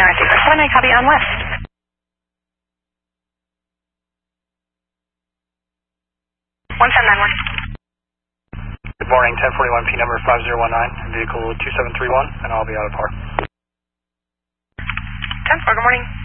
I copy on West. Good morning, 1041P number 5019, vehicle 2731, and I'll be out of par. 10-4, good morning.